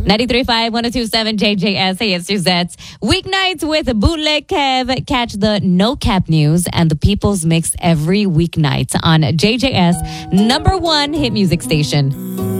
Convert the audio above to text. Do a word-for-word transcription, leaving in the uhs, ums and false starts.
ninety-three point five, one oh two point seven J J S. Hey, it's Suzette. Weeknights with Bootleg Kev. Catch the No Cap News and the People's Mix every weeknight on J J S, number one hit music station.